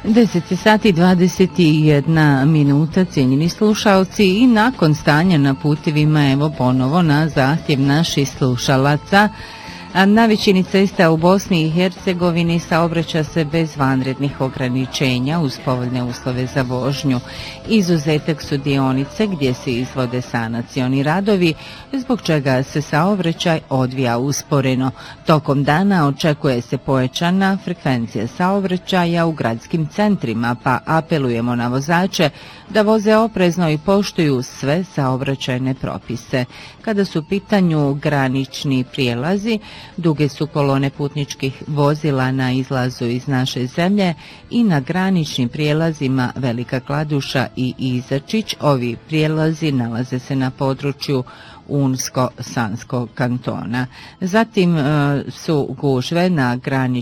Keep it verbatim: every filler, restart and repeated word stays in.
deset sati dvadeset jedna minuta, cijenjeni slušalci, i nakon stanja na putevima, evo ponovo na zahtjev naših slušalaca. Na većini cesta u Bosni i Hercegovini saobraća se bez vanrednih ograničenja uz povoljne uslove za vožnju. Izuzetak su dionice gdje se izvode sanacioni radovi, zbog čega se saobraćaj odvija usporeno. Tokom dana očekuje se povećana frekvencija saobraćaja u gradskim centrima, pa apelujemo na vozače da voze oprezno i poštuju sve saobraćajne propise. Kada su u pitanju granični prijelazi, duge su kolone putničkih vozila na izlazu iz naše zemlje i na graničnim prijelazima Velika Kladuša i Izačić. Ovi prijelazi nalaze se na području Unsko-Sanskog kantona. Zatim e, su gužve na graničnim